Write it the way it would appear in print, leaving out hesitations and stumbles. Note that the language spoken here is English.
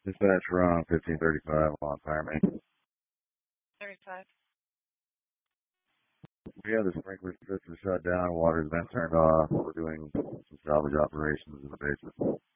Dispatch from 1535 on fire main. 35. We have the sprinkler system shut down. Water's been turned off. We're doing some salvage operations in the basement.